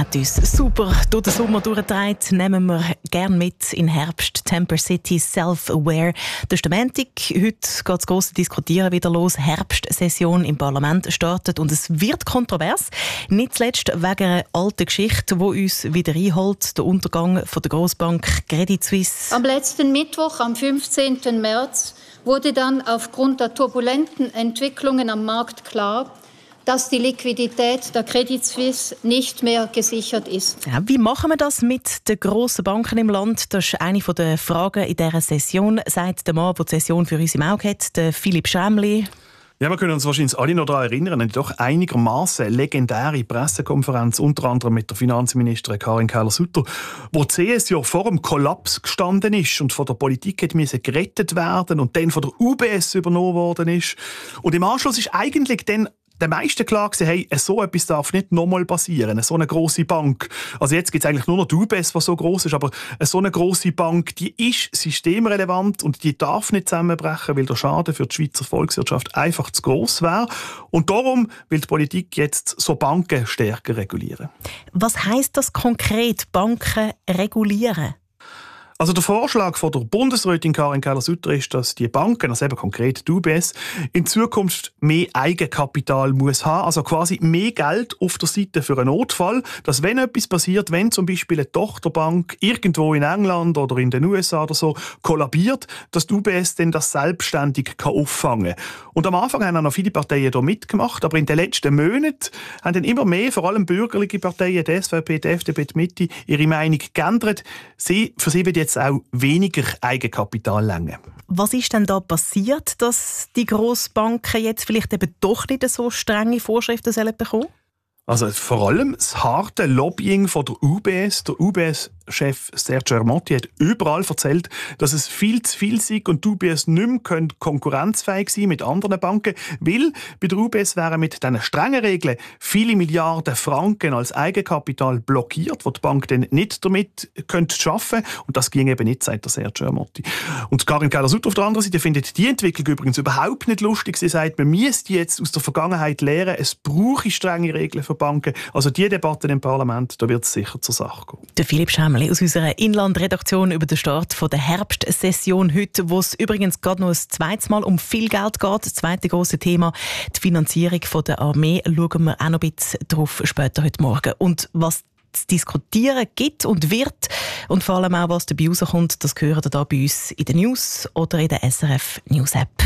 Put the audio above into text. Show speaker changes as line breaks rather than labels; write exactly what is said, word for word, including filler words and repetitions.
hat uns super durch den Sommer durchgetragen. Nehmen wir gerne mit in Herbst. Temper City, Self-Aware. Das ist der Montag. Heute geht das grosse Diskutieren wieder los. Herbstsession im Parlament startet und es wird kontrovers. Nicht zuletzt wegen einer alten Geschichte, die uns wieder einholt. Der Untergang von der Grossbank Credit Suisse.
Am letzten Mittwoch, am fünfzehnten März, wurde dann aufgrund der turbulenten Entwicklungen am Markt klar, dass die Liquidität der Credit Suisse nicht mehr gesichert ist.
Ja, wie machen wir das mit den grossen Banken im Land? Das ist eine der Fragen in dieser Session, sagt der Mann, der die Session für uns im Auge hat, der Philipp Schrämli.
Ja, wir können uns wahrscheinlich alle noch daran erinnern, eine doch einigermaßen legendäre Pressekonferenz, unter anderem mit der Finanzministerin Karin Keller-Sutter, wo die C S ja vor dem Kollaps gestanden ist und von der Politik hat müssen gerettet werden und dann von der U B S übernommen worden ist. Und im Anschluss ist eigentlich dann den meisten klar gewesen, hey, so etwas darf nicht nochmal passieren, so eine grosse Bank. Also jetzt gibt es eigentlich nur noch die U B S, die so gross ist, aber so eine grosse Bank, die ist systemrelevant und die darf nicht zusammenbrechen, weil der Schaden für die Schweizer Volkswirtschaft einfach zu gross wäre. Und darum will die Politik jetzt so Banken stärker regulieren.
Was heisst das konkret, Banken regulieren?
Also der Vorschlag von der Bundesrätin Karin Keller-Sutter ist, dass die Banken, also eben konkret die U B S, in Zukunft mehr Eigenkapital muss haben, also quasi mehr Geld auf der Seite für einen Notfall, dass wenn etwas passiert, wenn zum Beispiel eine Tochterbank irgendwo in England oder in den U S A oder so kollabiert, dass die U B S dann das selbstständig kann auffangen kann. Und am Anfang haben auch noch viele Parteien da mitgemacht, aber in den letzten Monaten haben dann immer mehr, vor allem bürgerliche Parteien, die S V P, die F D P, die Mitte, ihre Meinung geändert. Sie, für sie wird jetzt auch weniger Eigenkapital länger.
Was ist denn da passiert, dass die Grossbanken jetzt vielleicht eben doch nicht so strenge Vorschriften sollen bekommen?
Also vor allem das harte Lobbying von der U B S. Der U B S-Chef Sergio Ermotti hat überall erzählt, dass es viel zu viel sei und die U B S nicht mehr konkurrenzfähig sein mit anderen Banken, weil bei der U B S wären mit diesen strengen Regeln viele Milliarden Franken als Eigenkapital blockiert, wo die Bank dann nicht damit könnte arbeiten könnte. Und das ging eben nicht, sagt der Sergio Ermotti. Und Karin Keller-Sutter auf der anderen Seite findet die Entwicklung übrigens überhaupt nicht lustig. Sie sagt, man müsste jetzt aus der Vergangenheit lernen, es brauche strenge Regeln für Banken. Also die Debatte im Parlament, da wird es sicher zur Sache gehen.
Der Philipp Schrämli aus unserer Inlandredaktion über den Start der Herbstsession heute, wo es übrigens gerade noch ein zweites Mal um viel Geld geht. Das zweite grosse Thema, die Finanzierung der Armee, schauen wir auch noch ein bisschen drauf später heute Morgen. Und was zu diskutieren gibt und wird und vor allem auch, was dabei rauskommt, das hören ihr da bei uns in den News oder in der S R F News App.